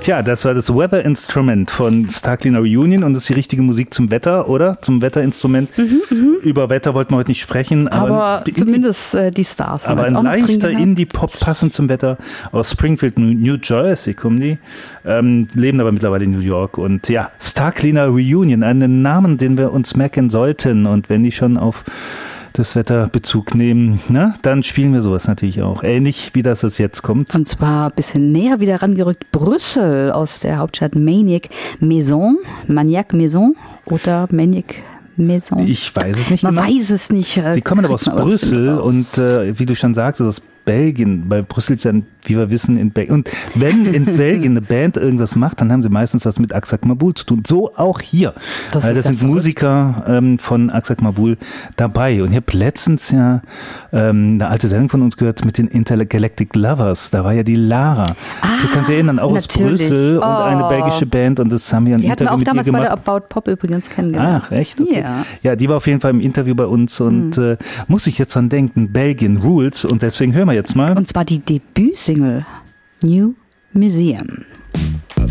Tja, das war das Weather Instrument von Star Cleaner Reunion und das ist die richtige Musik zum Wetter, oder? Zum Wetterinstrument. Über Wetter wollten wir heute nicht sprechen. Aber zumindest die Stars. Aber ein leichter Indie-Pop passend zum Wetter. Aus Springfield, New Jersey kommen die. Leben aber mittlerweile in New York. Und ja, Star Cleaner Reunion, einen Namen, den wir uns merken sollten. Und wenn die schon auf das Wetter Bezug nehmen, ne, dann spielen wir sowas natürlich auch. Ähnlich wie das, was jetzt kommt. Und zwar ein bisschen näher wieder rangerückt. Brüssel aus der Hauptstadt Maniac Maison oder Maniac Maison. Ich weiß es nicht Man genau. weiß es nicht. Sie kommen aber aus Brüssel und wie du schon sagst, aus Belgien, weil Brüssel ist ja, wie wir wissen, in Belgien. Und wenn in Belgien eine Band irgendwas macht, dann haben sie meistens was mit Aksak Mabul zu tun. So auch hier. Weil das sind Musiker von Aksak Mabul dabei. Und ich habe letztens ja eine alte Sendung von uns gehört mit den Intergalactic Lovers. Da war ja die Lara. Du kannst dich erinnern, auch natürlich. Aus Brüssel und eine belgische Band. Und das haben wir ein die Interview hatten wir auch mit damals ihr bei gemacht. der About Pop übrigens kennengelernt. Ach, echt? Okay. Ja. Ja, die war auf jeden Fall im Interview bei uns und muss ich jetzt dran denken, Belgien rules und deswegen hören wir jetzt mal. Und zwar die Debütsingle New Museum.